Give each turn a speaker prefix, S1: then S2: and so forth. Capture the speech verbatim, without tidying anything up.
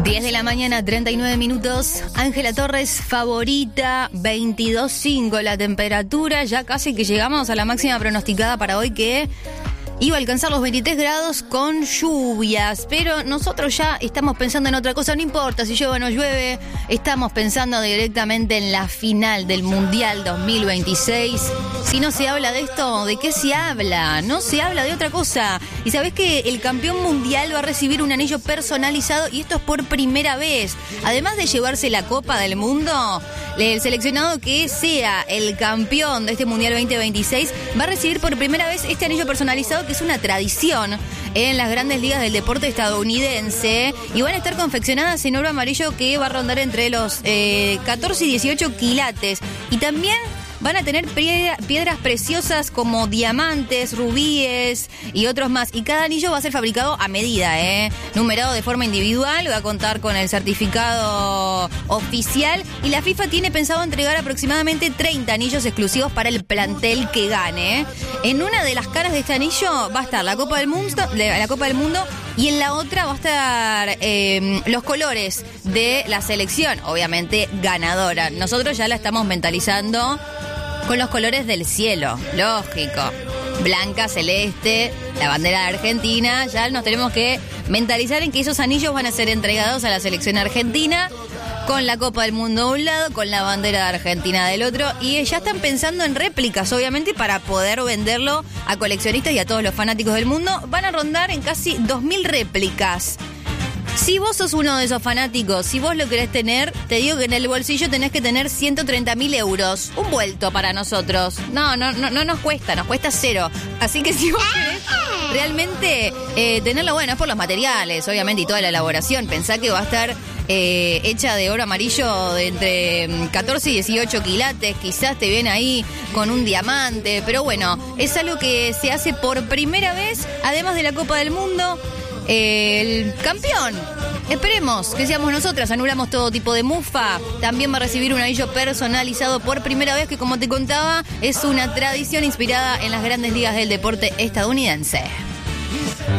S1: diez de la mañana, treinta y nueve minutos. Ángela Torres, favorita, veintidós punto cinco la temperatura. Ya casi que llegamos a la máxima pronosticada para hoy, que iba a alcanzar los veintitrés grados con lluvias. Pero nosotros ya estamos pensando en otra cosa. No importa si llueve o no llueve. Estamos pensando directamente en la final del Mundial dos mil veintiséis. Si no se habla de esto, ¿de qué se habla? No se habla de otra cosa. Y sabés que el campeón mundial va a recibir un anillo personalizado, y esto es por primera vez. Además de llevarse la Copa del Mundo, el seleccionado que sea el campeón de este Mundial veinte veintiséis va a recibir por primera vez este anillo personalizado, que es una tradición en las grandes ligas del deporte estadounidense. Y van a estar confeccionadas en oro amarillo, que va a rondar entre los eh, catorce y dieciocho quilates. Y también van a tener piedras preciosas como diamantes, rubíes y otros más. Y cada anillo va a ser fabricado a medida, ¿eh? Numerado de forma individual, va a contar con el certificado oficial. Y la FIFA tiene pensado entregar aproximadamente treinta anillos exclusivos para el plantel que gane. En una de las caras de este anillo va a estar la Copa del Mundo, la Copa del Mundo, y en la otra va a estar eh, los colores de la selección, obviamente ganadora. Nosotros ya la estamos mentalizando con los colores del cielo, lógico. Blanca, celeste, la bandera de Argentina. Ya nos tenemos que mentalizar en que esos anillos van a ser entregados a la selección argentina, con la Copa del Mundo de un lado, con la bandera de Argentina del otro. Y ya están pensando en réplicas, obviamente, para poder venderlo a coleccionistas y a todos los fanáticos del mundo. Van a rondar en casi dos mil réplicas. Si vos sos uno de esos fanáticos, si vos lo querés tener, te digo que en el bolsillo tenés que tener ciento treinta mil euros. Un vuelto para nosotros. No, no, no, no nos cuesta, nos cuesta cero. Así que si vos querés realmente eh, tenerlo, bueno, es por los materiales, obviamente, y toda la elaboración. Pensá que va a estar eh, hecha de oro amarillo de entre catorce y dieciocho quilates. Quizás te viene ahí con un diamante. Pero bueno, es algo que se hace por primera vez, además de la Copa del Mundo. El campeón, esperemos que seamos nosotras. Anulamos todo tipo de mufa. También va a recibir un anillo personalizado por primera vez, que, como te contaba, es una tradición inspirada en las grandes ligas del deporte estadounidense.